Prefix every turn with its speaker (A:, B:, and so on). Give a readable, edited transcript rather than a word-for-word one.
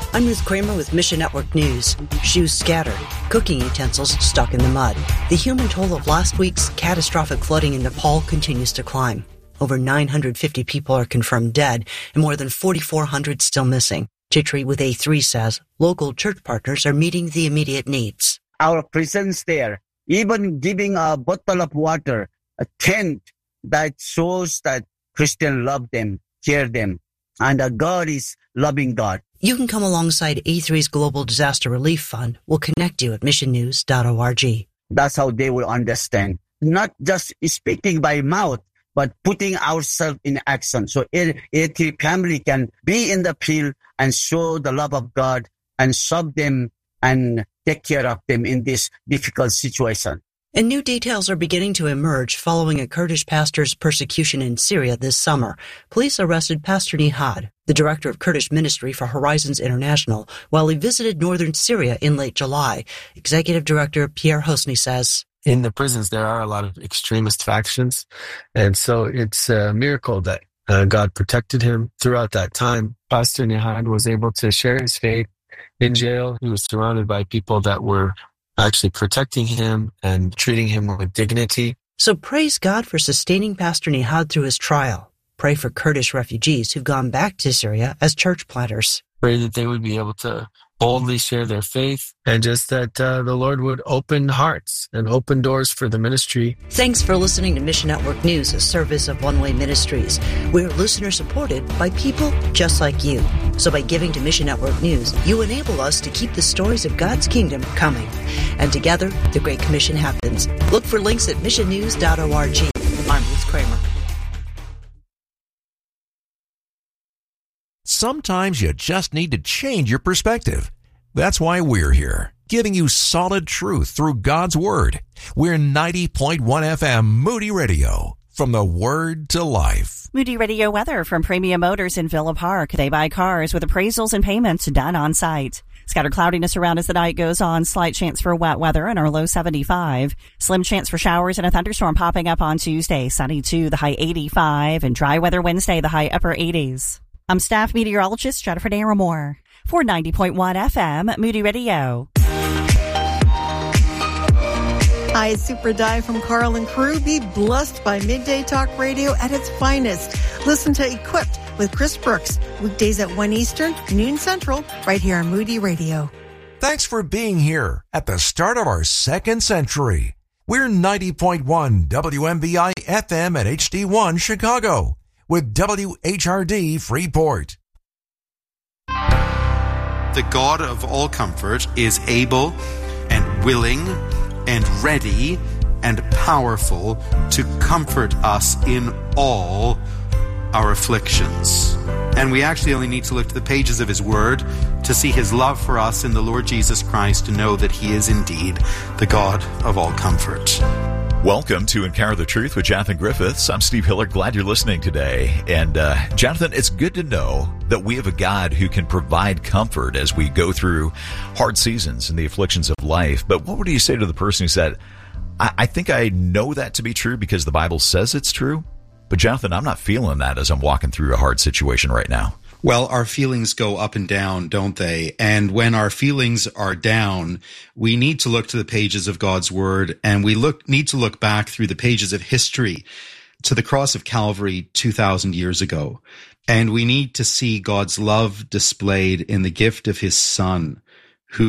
A: I'm Ruth Kramer with Mission Network News. Shoes scattered, cooking utensils stuck in the mud. The human toll of last week's catastrophic flooding in Nepal continues to climb. Over 950 people are confirmed dead and more than 4,400 still missing. Chitri with A3 says local church partners are meeting the immediate needs.
B: Our presence there, even giving a bottle of water, a tent that shows that Christians love them, care them, and God is loving God.
A: You can come alongside A3's Global Disaster Relief Fund. We'll connect you at missionnews.org.
B: That's how they will understand. Not just speaking by mouth, but putting ourselves in action. So A3 family can be in the field and show the love of God and serve them and take care of them in this difficult situation.
A: And new details are beginning to emerge following a Kurdish pastor's persecution in Syria this summer. Police arrested Pastor Nihad, the director of Kurdish ministry for Horizons International, while he visited northern Syria in late July. Executive Director Pierre Hosny says,
C: in the prisons, there are a lot of extremist factions, and so it's a miracle that God protected him throughout that time. Pastor Nihad was able to share his faith in jail. He was surrounded by people that were actually protecting him and treating him with dignity.
A: So praise God for sustaining Pastor Nihad through his trial. Pray for Kurdish refugees who've gone back to Syria as church planters.
C: Pray that they would be able to boldly share their faith, and just that the Lord would open hearts and open doors for the ministry.
A: Thanks for listening to Mission Network News, a service of One Way Ministries. We're listener-supported by people just like you. So by giving to Mission Network News, you enable us to keep the stories of God's kingdom coming. And together, the Great Commission happens. Look for links at missionnews.org. I'm Ruth Kramer.
D: Sometimes you just need to change your perspective. That's why we're here, giving you solid truth through God's Word. We're 90.1 FM Moody Radio, from the Word to life.
E: Moody Radio weather from Premium Motors in Villa Park. They buy cars with appraisals and payments done on site. Scattered cloudiness around as the night goes on. Slight chance for wet weather and our low 75. Slim chance for showers and a thunderstorm popping up on Tuesday. Sunny 2, the high 85. And dry weather Wednesday, the high upper 80s. I'm staff meteorologist Jennifer Naramore for 90.1 FM Moody Radio.
F: Hi, it's Super Dive from Carl and crew. Be blessed by Midday Talk Radio at its finest. Listen to Equipped with Chris Brooks, weekdays at 1 Eastern, noon Central, right here on Moody Radio.
D: Thanks for being here at the start of our second century. We're 90.1 WMBI FM at HD1 Chicago with WHRD Freeport.
G: The God of all comfort is able and willing and ready and powerful to comfort us in all our afflictions. And we actually only need to look to the pages of His Word to see His love for us in the Lord Jesus Christ, to know that He is indeed the God of all comfort.
H: Welcome to Encounter the Truth with Jonathan Griffiths. I'm Steve Hiller. Glad you're listening today. And Jonathan, it's good to know that we have a God who can provide comfort as we go through hard seasons and the afflictions of life. But what would you say to the person who said, I think I know that to be true because the Bible says it's true, but Jonathan, I'm not feeling that as I'm walking through a hard situation right now?
G: Well, our feelings go up and down, don't they? And when our feelings are down, we need to look to the pages of God's Word, and we need to look back through the pages of history to the cross of Calvary 2,000 years ago. And we need to see God's love displayed in the gift of His Son,